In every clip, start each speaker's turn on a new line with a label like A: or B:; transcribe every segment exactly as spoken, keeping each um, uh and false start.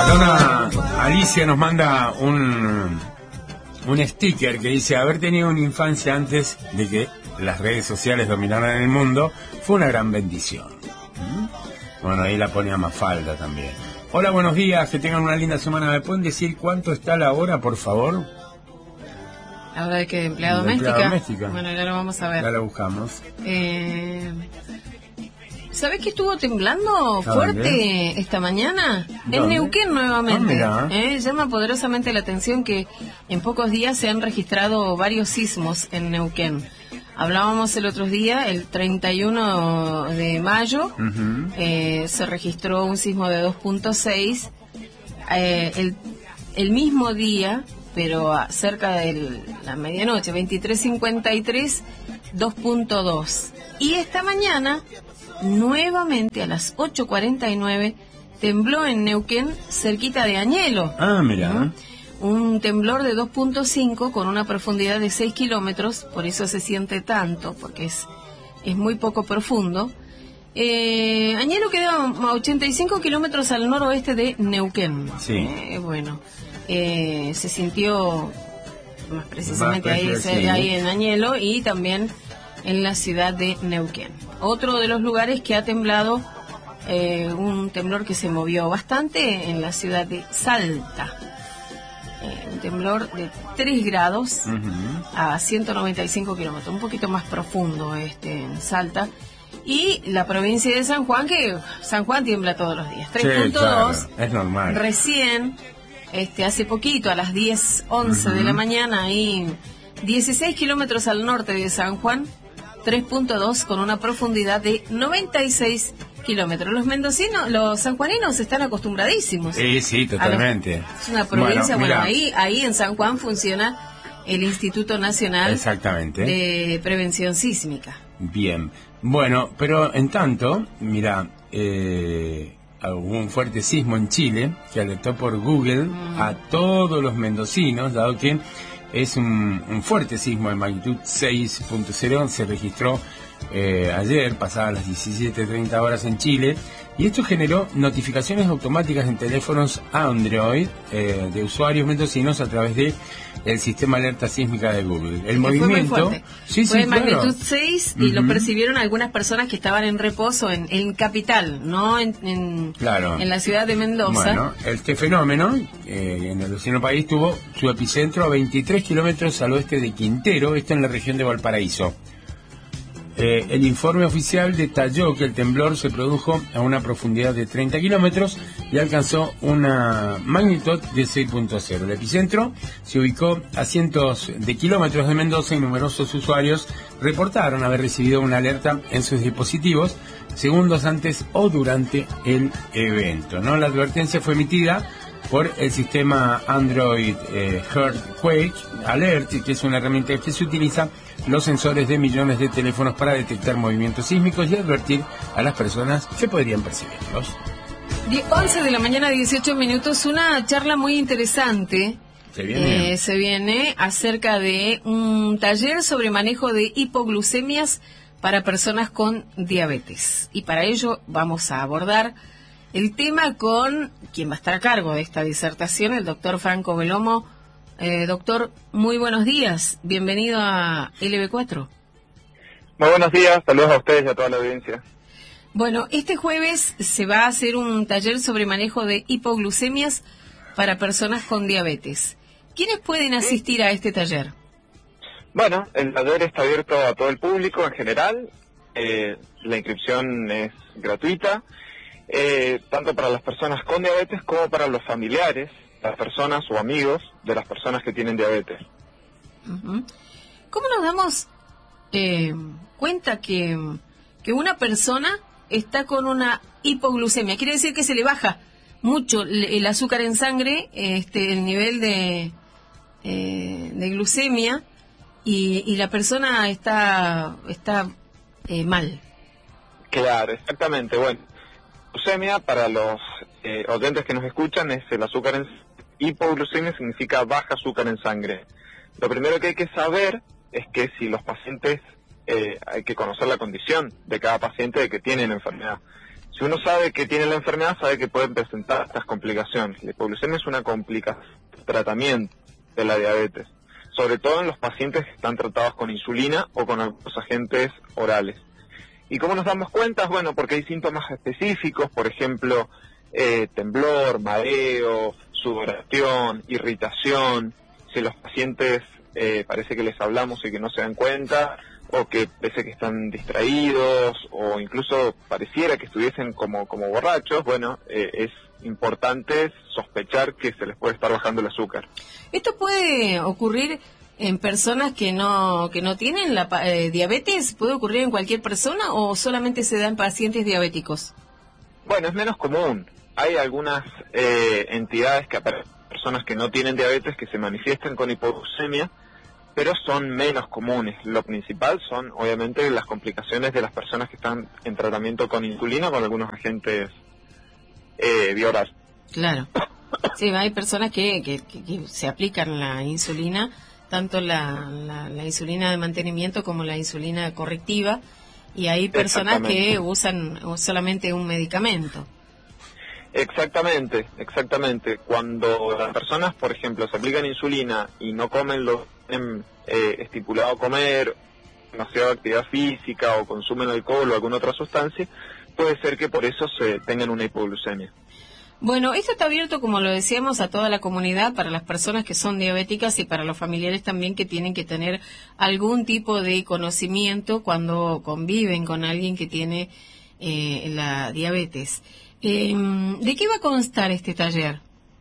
A: Dona Alicia nos manda un, un sticker que dice: haber tenido una infancia antes de que las redes sociales dominaran el mundo fue una gran bendición. ¿Mm? Bueno, ahí la pone a Mafalda también. Hola, buenos días, que tengan una linda semana. ¿Me pueden decir cuánto está la hora, por favor?
B: ¿La hora de qué? ¿De empleada
A: De
B: doméstica?
A: empleada doméstica.
B: Bueno, ya lo vamos a ver.
A: Ya la buscamos.
B: Eh... ¿Sabés que estuvo temblando
A: ¿Dónde?
B: fuerte esta mañana?
A: ¿Dónde?
B: En Neuquén nuevamente.
A: Ah,
B: eh, llama poderosamente la atención que en pocos días se han registrado varios sismos en Neuquén. Hablábamos el otro día, el treinta y uno de mayo,
A: Uh-huh.
B: eh, se registró un sismo de dos punto seis. Eh, el, el mismo día, pero a cerca de la medianoche, veintitrés cincuenta y tres, dos punto dos. Y esta mañana, nuevamente a las ocho cuarenta y nueve, tembló en Neuquén, cerquita de Añelo.
A: Ah, mira.
B: ¿Mm? Un temblor de dos punto cinco con una profundidad de seis kilómetros, por eso se siente tanto, porque es, es muy poco profundo. Eh, Añelo queda a ochenta y cinco kilómetros al noroeste de Neuquén.
A: Sí.
B: Eh, bueno, eh, se sintió más precisamente
A: Más
B: ahí,
A: precisamente,
B: se-
A: sí.
B: ahí en Añelo y también en la ciudad de Neuquén. Otro de los lugares que ha temblado, eh, un temblor que se movió bastante en la ciudad de Salta. Eh, un temblor de tres grados
A: Uh-huh.
B: a ciento noventa y cinco kilómetros, un poquito más profundo este en Salta. Y la provincia de San Juan, que San Juan tiembla todos los días.
A: Sí,
B: tres punto dos,
A: claro, es normal.
B: recién, este, hace poquito, a las diez once
A: Uh-huh.
B: de la mañana, ahí dieciséis kilómetros al norte de San Juan, tres punto dos con una profundidad de noventa y seis kilómetros. Los mendocinos, los sanjuaninos están acostumbradísimos.
A: Sí, sí, totalmente.
B: Es una provincia,
A: Bueno,
B: bueno,
A: mira.
B: ahí, ahí en San Juan funciona el Instituto Nacional
A: Exactamente.
B: de Prevención Sísmica.
A: Bien. Bueno, pero en tanto, mira, eh, hubo un fuerte sismo en Chile que alertó por Google
B: Mm.
A: a todos los mendocinos, dado que es un, un fuerte sismo de magnitud seis punto cero, se registró eh, ayer, pasadas las diecisiete treinta horas en Chile, y esto generó notificaciones automáticas en teléfonos Android eh, de usuarios mendocinos a través de el sistema alerta sísmica de Google. El
B: Que fue muy
A: movimiento,
B: fuerte.
A: sí,
B: fue
A: sí,
B: de magnitud
A: claro.
B: seis y lo
A: Ujú.
B: percibieron algunas personas que estaban en reposo en, en Capital, no en, en,
A: Claro.
B: en la ciudad de Mendoza.
A: Bueno, este fenómeno eh, en el vecino país tuvo su epicentro a veintitrés kilómetros al oeste de Quintero, esto en la región de Valparaíso. Eh, el informe oficial detalló que el temblor se produjo a una profundidad de treinta kilómetros y alcanzó una magnitud de seis punto cero. El epicentro se ubicó a cientos de kilómetros de Mendoza y numerosos usuarios reportaron haber recibido una alerta en sus dispositivos segundos antes o durante el evento, ¿no? La advertencia fue emitida por el sistema Android eh, Earthquake Alert, que es una herramienta que se utiliza los sensores de millones de teléfonos para detectar movimientos sísmicos y advertir a las personas que podrían percibirlos.
B: De once de la mañana, dieciocho minutos, una charla muy interesante.
A: Se viene.
B: Eh, se viene acerca de un taller sobre manejo de hipoglucemias para personas con diabetes. Y para ello vamos a abordar el tema con quien va a estar a cargo de esta disertación, el doctor Franco Belomo. Eh, doctor, muy buenos días. Bienvenido a L B cuatro.
C: Muy buenos días, saludos a ustedes y a toda la audiencia.
B: Bueno, este jueves se va a hacer un taller sobre manejo de hipoglucemias para personas con diabetes. ¿Quiénes pueden asistir a este taller?
C: Bueno, el taller está abierto a todo el público en general, eh, la inscripción es gratuita, eh, tanto para las personas con diabetes como para los familiares, las personas o amigos de las personas que tienen diabetes.
B: Uh-huh. ¿Cómo nos damos eh, cuenta que, que una persona está con una hipoglucemia? Quiere decir que se le baja mucho el, el azúcar en sangre, este, el nivel de, eh, de glucemia, y, y la persona está, está eh, mal.
C: Claro, exactamente. Bueno, glucemia para los eh, oyentes que nos escuchan es el azúcar en hipoglucemia, significa baja azúcar en sangre. Lo primero que hay que saber es que si los pacientes, eh, hay que conocer la condición de cada paciente de que tienen enfermedad. Si uno sabe que tiene la enfermedad, sabe que pueden presentar estas complicaciones. La hipoglucemia es una complicación de tratamiento de la diabetes, sobre todo en los pacientes que están tratados con insulina o con algunos agentes orales. ¿Y cómo nos damos cuenta? Bueno, porque hay síntomas específicos, por ejemplo, eh, temblor, mareo, sudoración, irritación. Si los pacientes eh, parece que les hablamos y que no se dan cuenta, o que parece que están distraídos, o incluso pareciera que estuviesen como, como borrachos, bueno, eh, es importante sospechar que se les puede estar bajando el azúcar.
B: ¿Esto puede ocurrir en personas que no que no tienen la eh, diabetes? ¿Puede ocurrir en cualquier persona o solamente se da en pacientes diabéticos?
C: Bueno, es menos común. Hay algunas eh, entidades, que personas que no tienen diabetes, que se manifiestan con hipoglucemia, pero son menos comunes. Lo principal son, obviamente, las complicaciones de las personas que están en tratamiento con insulina o con algunos agentes eh, vía oral.
B: Claro. Sí, hay personas que, que, que, que se aplican la insulina, tanto la, la, la insulina de mantenimiento como la insulina correctiva, y hay personas que usan solamente un medicamento.
C: Exactamente, exactamente. Cuando las personas, por ejemplo, se aplican insulina y no comen lo que tienen eh, estipulado comer, demasiada actividad física o consumen alcohol o alguna otra sustancia, puede ser que por eso se tengan una hipoglucemia.
B: Bueno, esto está abierto, como lo decíamos, a toda la comunidad, para las personas que son diabéticas y para los familiares también, que tienen que tener algún tipo de conocimiento cuando conviven con alguien que tiene eh, la diabetes. Eh, ¿De qué va a constar este taller?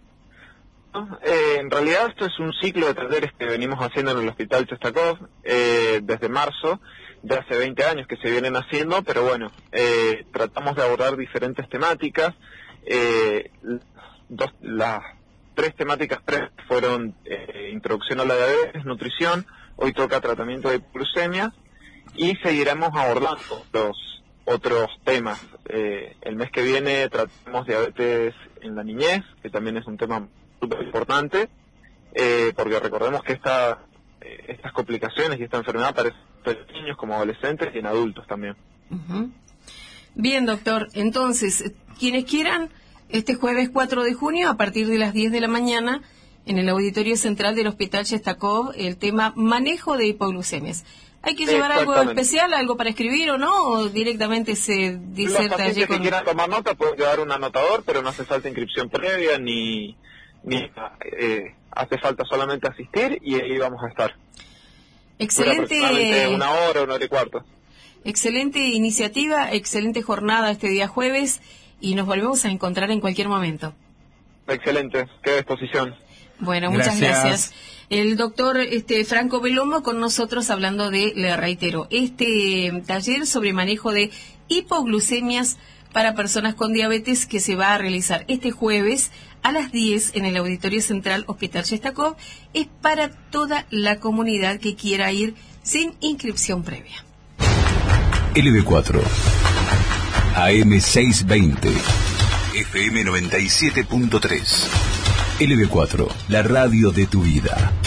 C: Eh, en realidad esto es un ciclo de talleres que venimos haciendo en el Hospital Chestakov eh, desde marzo, de hace veinte años que se vienen haciendo, pero bueno, eh, tratamos de abordar diferentes temáticas. Eh, dos, las tres temáticas previas fueron eh, introducción a la diabetes, nutrición, hoy toca tratamiento de hipoglucemia, y seguiremos abordando los otros temas. Eh, el mes que viene tratamos diabetes en la niñez, que también es un tema súper importante, eh, porque recordemos que esta, eh, estas complicaciones y esta enfermedad aparecen en niños como adolescentes y en adultos también.
B: Uh-huh. Bien, doctor, entonces, quienes quieran, este jueves cuatro de junio, a partir de las diez de la mañana, en el Auditorio Central del Hospital Chestakov, el tema manejo de hipoglucemias. ¿Hay que llevar algo especial, algo para escribir o no? ¿O directamente se diserta
C: Los pacientes
B: allí con...
C: que quieran tomar nota pueden llevar un anotador, pero no hace falta inscripción previa, ni, ni eh, hace falta solamente asistir y ahí vamos a estar.
B: Excelente.
C: Una hora, una hora y cuarto.
B: Excelente iniciativa, excelente jornada este día jueves, y nos volvemos a encontrar en cualquier momento.
C: Excelente, queda a disposición.
B: Bueno, muchas gracias. gracias. El doctor este, Franco Belomo con nosotros hablando de, le reitero, este taller sobre manejo de hipoglucemias para personas con diabetes, que se va a realizar este jueves a las diez en el Auditorio Central Hospital Chestakov. Es para toda la comunidad que quiera ir sin inscripción previa.
D: L B cuatro, A M seiscientos veinte, F M noventa y siete punto tres. L B cuatro, la radio de tu vida.